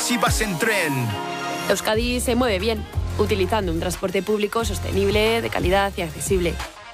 si vas en tren. Euskadi se mueve bien, utilizando un transporte público sostenible, de calidad y accesible.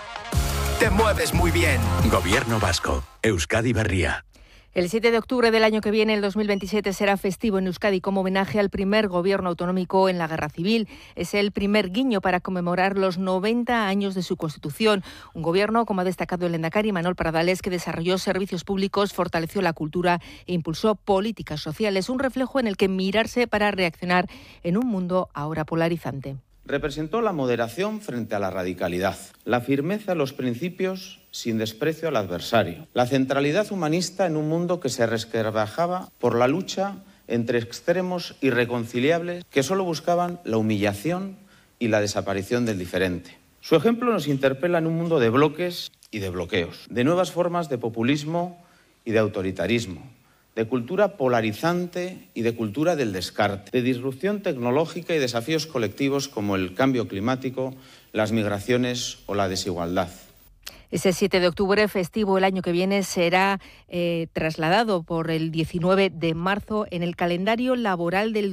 Te mueves muy bien. Gobierno vasco. Euskadi Berria. El 7 de octubre del año que viene, el 2027, será festivo en Euskadi como homenaje al primer gobierno autonómico en la Guerra Civil. Es el primer guiño para conmemorar los 90 años de su constitución. Un gobierno, como ha destacado el lehendakari Manuel Pradales, que desarrolló servicios públicos, fortaleció la cultura e impulsó políticas sociales. Un reflejo en el que mirarse para reaccionar en un mundo ahora polarizante. Representó la moderación frente a la radicalidad, la firmeza en los principios sin desprecio al adversario, la centralidad humanista en un mundo que se resquebrajaba por la lucha entre extremos irreconciliables que solo buscaban la humillación y la desaparición del diferente. Su ejemplo nos interpela en un mundo de bloques y de bloqueos, de nuevas formas de populismo y de autoritarismo, de cultura polarizante y de cultura del descarte, de disrupción tecnológica y desafíos colectivos como el cambio climático, las migraciones o la desigualdad. Ese 7 de octubre festivo el año que viene será trasladado por el 19 de marzo en el calendario laboral del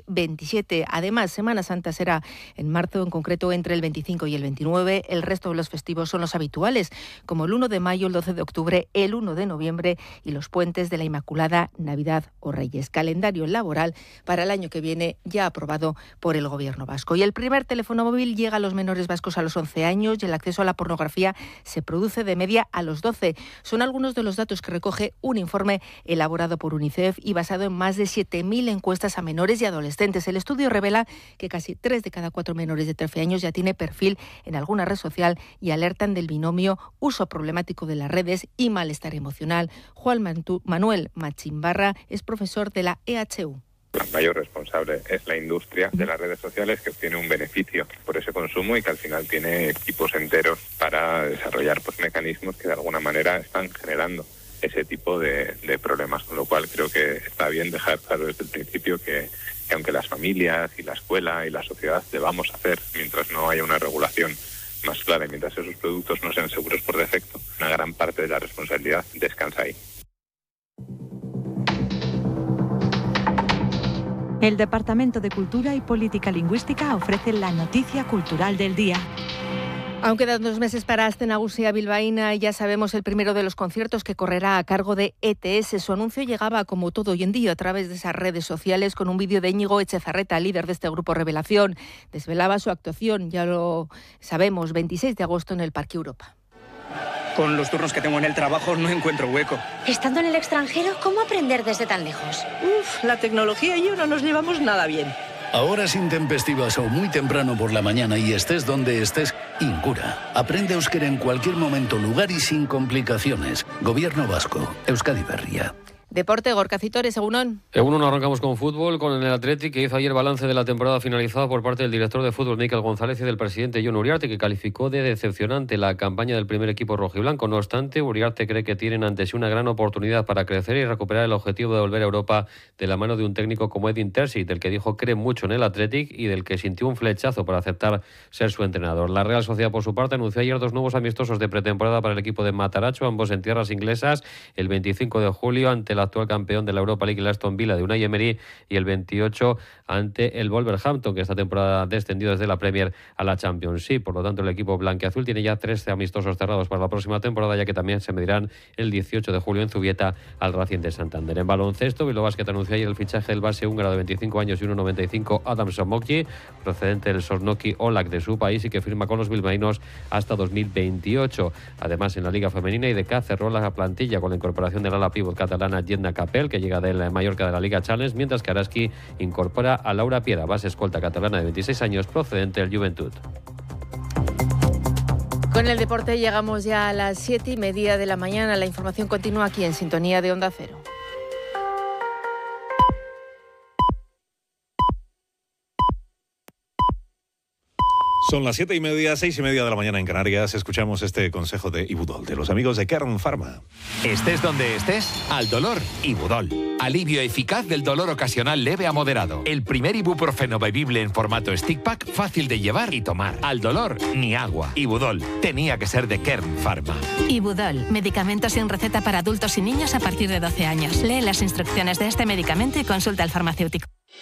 2027. Además, Semana Santa será en marzo, en concreto entre el 25 y el 29. El resto de los festivos son los habituales, como el 1 de mayo, el 12 de octubre, el 1 de noviembre y los puentes de la Inmaculada, Navidad o Reyes. Calendario laboral para el año que viene ya aprobado por el Gobierno vasco. Y el primer teléfono móvil llega a los menores vascos a los 11 años y el acceso a la pornografía se produce de media a los 12. Son algunos de los datos que recoge un informe elaborado por UNICEF y basado en más de 7.000 encuestas a menores y adolescentes. El estudio revela que casi 3 de cada 4 menores de 13 años ya tiene perfil en alguna red social y alertan del binomio uso problemático de las redes y malestar emocional. Juan Manuel Machimbarra es profesor de la EHU. La mayor responsable es la industria de las redes sociales, que obtiene un beneficio por ese consumo y que al final tiene equipos enteros para desarrollar mecanismos que de alguna manera están generando ese tipo de problemas, con lo cual creo que está bien dejar claro desde el principio que aunque las familias y la escuela y la sociedad debamos hacer mientras no haya una regulación más clara y mientras esos productos no sean seguros por defecto, una gran parte de la responsabilidad descansa ahí. El Departamento de Cultura y Política Lingüística ofrece la noticia cultural del día. Aún quedan 2 meses para Aste Nagusia bilbaína y ya sabemos el primero de los conciertos que correrá a cargo de ETS. Su anuncio llegaba, como todo hoy en día, a través de esas redes sociales con un vídeo de Íñigo Echezarreta, líder de este grupo Revelación. Desvelaba su actuación, ya lo sabemos, 26 de agosto en el Parque Europa. Con los turnos que tengo en el trabajo no encuentro hueco. Estando en el extranjero, ¿cómo aprender desde tan lejos? La tecnología y yo no nos llevamos nada bien. A horas intempestivas o muy temprano por la mañana y estés donde estés, Incura. Aprende euskera en cualquier momento, lugar y sin complicaciones. Gobierno vasco. Euskadi Berria. Deporte, Gorka Citores, Egunon. Egunon, arrancamos con fútbol, con el Athletic, que hizo ayer balance de la temporada finalizada por parte del director de fútbol, Mikel González, y del presidente, Jon Uriarte, que calificó de decepcionante la campaña del primer equipo rojiblanco. No obstante, Uriarte cree que tienen ante sí una gran oportunidad para crecer y recuperar el objetivo de volver a Europa de la mano de un técnico como Edin Terzic, del que dijo cree mucho en el Athletic y del que sintió un flechazo para aceptar ser su entrenador. La Real Sociedad, por su parte, anunció ayer 2 nuevos amistosos de pretemporada para el equipo de Mataracho, ambos en tierras inglesas, el 25 de julio ante el actual campeón de la Europa League, el Aston Villa de Unai Emery, y el 28 ante el Wolverhampton, que esta temporada ha descendido desde la Premier a la Championship. Por lo tanto, el equipo blanquiazul tiene ya 13 amistosos cerrados para la próxima temporada, ya que también se medirán el 18 de julio en Zubieta al Racing de Santander. En baloncesto, Bilbao Basket anunció ayer el fichaje del base húngaro de 25 años y 1,95 Adam Somogyi, procedente del Sosnoki Olak de su país y que firma con los bilbaínos hasta 2028. Además, en la Liga Femenina, IDK cerró la plantilla con la incorporación del ala pívot catalana Jedna Capel, que llega del Mallorca de la Liga Challenge, mientras que Araski incorpora a Laura Piera, base escolta catalana de 26 años, procedente del Juventud. Con el deporte llegamos ya a las 7:30 de la mañana. La información continúa aquí en Sintonía de Onda Cero. Son las 7:30, 6:30 de la mañana en Canarias. Escuchamos este consejo de Ibudol, de los amigos de Kern Pharma. Estés donde estés, al dolor, Ibudol. Alivio eficaz del dolor ocasional leve a moderado. El primer ibuprofeno bebible en formato stick pack, fácil de llevar y tomar. Al dolor, ni agua. Ibudol. Tenía que ser de Kern Pharma. Ibudol. Medicamento sin receta para adultos y niños a partir de 12 años. Lee las instrucciones de este medicamento y consulta al farmacéutico.